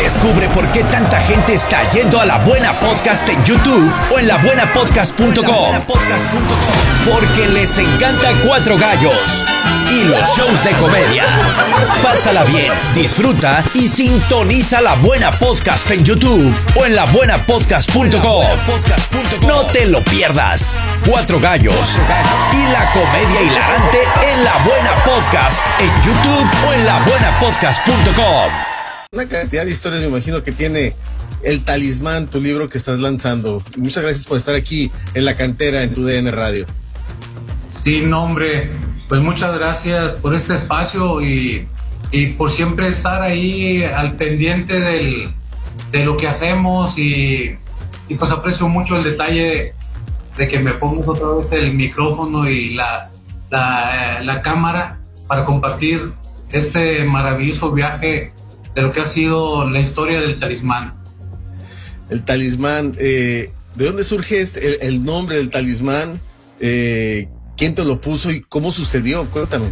Descubre por qué tanta gente está yendo a La Buena Podcast en YouTube o en labuenapodcast.com. Porque les encanta Cuatro Gallos y los shows de comedia. Pásala bien, disfruta y sintoniza La Buena Podcast en YouTube o en labuenapodcast.com. No te lo pierdas. Cuatro Gallos y la comedia hilarante en La Buena Podcast en YouTube o en labuenapodcast.com. Una cantidad de historias, me imagino, que tiene El Talismán, tu libro que estás lanzando. Muchas gracias por estar aquí en La Cantera, en tu DN Radio. Sí, no, hombre, pues muchas gracias por este espacio y por siempre estar ahí al pendiente de lo que hacemos y pues aprecio mucho el detalle de que me pongas otra vez el micrófono y la cámara para compartir este maravilloso viaje de lo que ha sido la historia del Talismán. El Talismán, ¿de dónde surge el nombre del Talismán? ¿Quién te lo puso y cómo sucedió? Cuéntame.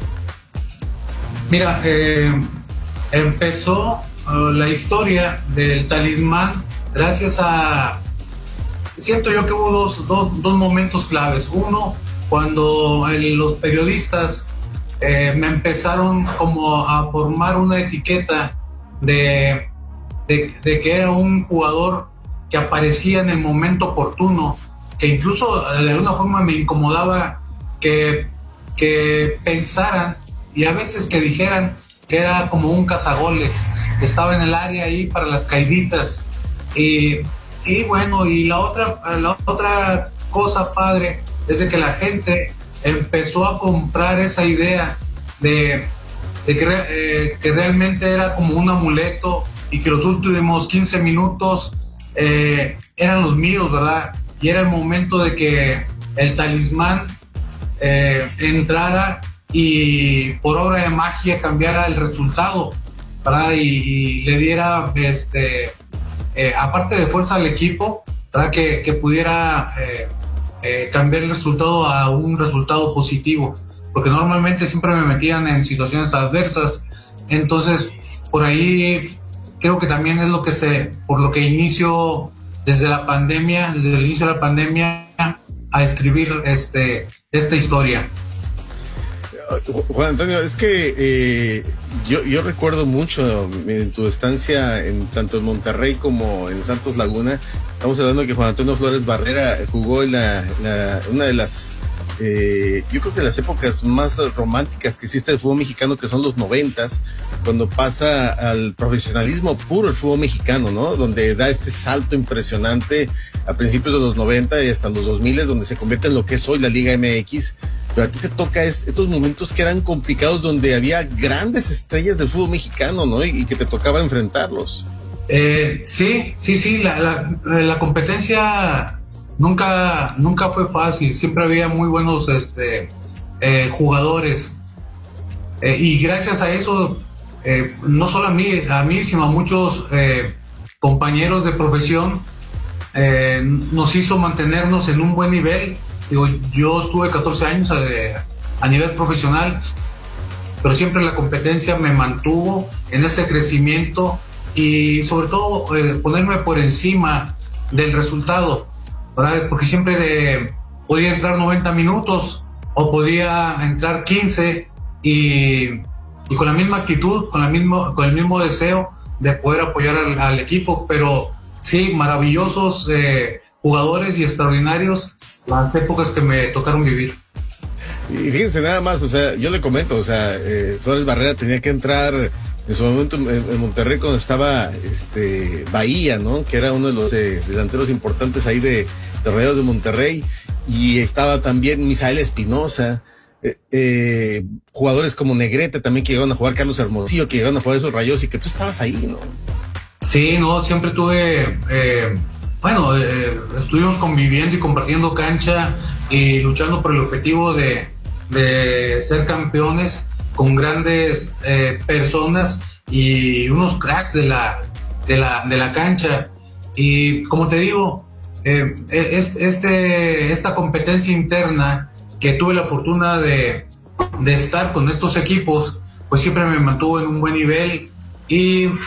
Mira, empezó la historia del Talismán gracias a... Siento yo que hubo dos momentos claves. Uno, cuando los periodistas me empezaron como a formar una etiqueta de que era un jugador que aparecía en el momento oportuno, que incluso de alguna forma me incomodaba que pensaran y a veces que dijeran que era como un cazagoles, que estaba en el área ahí para las caiditas. Y bueno, y la otra cosa padre es de que la gente empezó a comprar esa idea de que realmente era como un amuleto y que los últimos 15 minutos eran los míos, ¿verdad? Y era el momento de que el Talismán entrara y por obra de magia cambiara el resultado, ¿verdad? Y le diera, aparte de fuerza al equipo, ¿verdad? Que pudiera cambiar el resultado a un resultado positivo, porque normalmente siempre me metían en situaciones adversas. Entonces, por ahí creo que también es por lo que inicio desde el inicio de la pandemia a escribir esta historia. Juan Antonio, es que yo recuerdo mucho en tu estancia tanto en Monterrey como en Santos Laguna. Estamos hablando de que Juan Antonio Flores Barrera jugó en una de las yo creo que las épocas más románticas que existe el fútbol mexicano, que son los 90s, cuando pasa al profesionalismo puro el fútbol mexicano, ¿no? Donde da este salto impresionante a principios de los 90 y hasta los 2000, donde se convierte en lo que es hoy la Liga MX. Pero a ti te toca estos momentos que eran complicados, donde había grandes estrellas del fútbol mexicano, ¿no? Y que te tocaba enfrentarlos. Sí, la competencia nunca fue fácil. Siempre había muy buenos jugadores, y gracias a eso, no solo a mí, sino a muchos compañeros de profesión, nos hizo mantenernos en un buen nivel. Digo, yo estuve 14 años a nivel profesional, pero siempre la competencia me mantuvo en ese crecimiento y sobre todo ponerme por encima del resultado, ¿verdad? Porque siempre podía entrar 90 minutos o podía entrar 15 y con la misma actitud, con el mismo deseo de poder apoyar al equipo. Pero sí, maravillosos jugadores y extraordinarios las épocas que me tocaron vivir. Y fíjense nada más, o sea, yo le comento, o sea, Flores Barrera tenía que entrar en su momento en Monterrey cuando estaba Bahía, ¿no? Que era uno de los delanteros importantes ahí de Rayados de Monterrey, y estaba también Misael Espinosa, jugadores como Negrete también que llegaron a jugar, Carlos Hermosillo, que llegaron a jugar esos Rayos, y que tú estabas ahí, ¿no? Sí, no, siempre tuve, estuvimos conviviendo y compartiendo cancha y luchando por el objetivo de ser campeones con grandes personas y unos cracks de la cancha. Y como te digo, esta competencia interna que tuve la fortuna de estar con estos equipos, pues siempre me mantuvo en un buen nivel. Y